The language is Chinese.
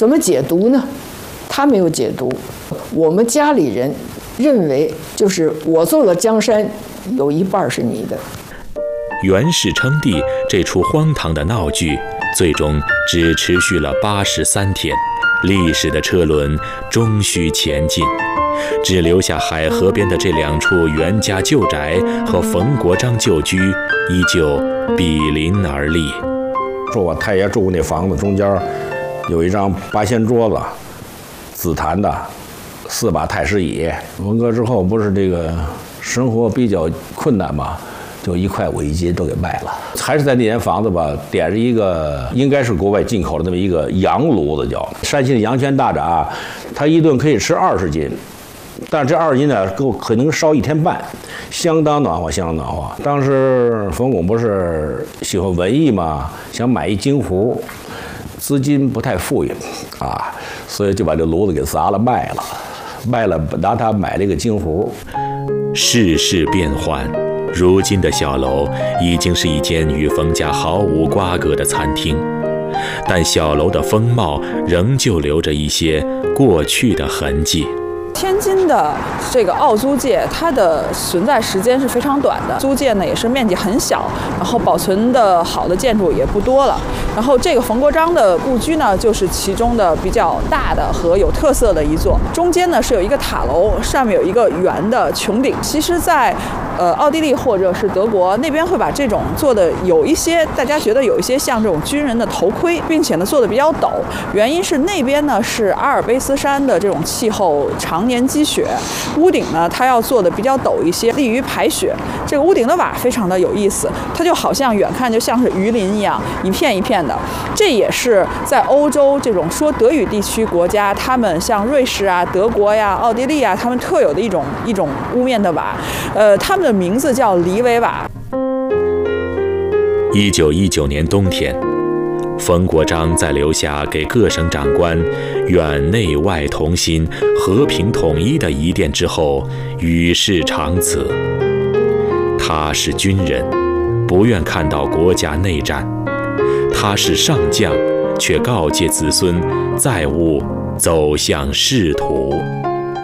怎么解读呢？他没有解读，我们家里人认为就是我做了江山，有一半是你的。 袁氏称帝这出荒唐的闹剧，最终只持续了83天，历史的车轮终须前进，只留下海河边的这2处袁家旧宅和冯国璋旧居依旧比邻而立。 说我太爷住那房子中间有一张八仙桌子，紫檀的，4把太师椅。文革之后不是这个生活比较困难嘛，就1块5一斤都给卖了。还是在那间房子吧，点着一个应该是国外进口的那么一个洋炉子，叫山西的阳泉大闸，它一顿可以吃20斤。但是这20斤呢，可能烧1天半，相当暖和，相当暖和。当时冯巩不是喜欢文艺嘛，想买一金壶，资金不太富裕啊，所以就把这炉子给砸了卖了，拿它买了一个金壶。 世事变幻，如今的小楼已经是一间与冯家毫无瓜葛的餐厅，但小楼的风貌仍旧留着一些过去的痕迹。 天津的这个奥租界，它的存在时间是非常短的，租界呢也是面积很小，然后保存的好的建筑也不多了。然后这个冯国璋的故居呢，就是其中的比较大的和有特色的一座。中间呢是有一个塔楼，上面有一个圆的穹顶。其实在奥地利或者是德国那边会把这种做的有一些，大家觉得有一些像这种军人的头盔，并且呢做的比较陡。原因是那边呢是阿尔卑斯山的这种气候常年积雪，屋顶呢它要做的比较陡一些，利于排雪。这个屋顶的瓦非常的有意思，它就好像远看就像是鱼鳞一样，一片一片的。这也是在欧洲这种说德语地区国家，他们像瑞士啊、德国呀、奥地利啊，他们特有的一种屋面的瓦，他们的名字叫黎维瓦。 1919年冬天，冯国璋在留下给各省长官远内外同心、和平统一的遗电之后，与世长辞。他是军人，不愿看到国家内战；他是上将，却告诫子孙再勿走向仕途。